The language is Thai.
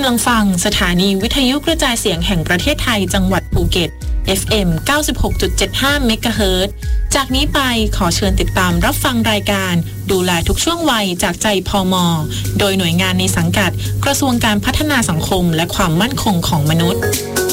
ำลังฟังสถานีวิทยุกระจายเสียงแห่งประเทศไทยจังหวัดภูเก็ต FM 96.75 เมกะเฮิรตซ์ จากนี้ไปขอเชิญติดตามรับฟังรายการดูแลทุกช่วงวัยจากใจพม.โดยหน่วยงานในสังกัดกระทรวงการพัฒนาสังคมและความมั่นคงของมนุษย์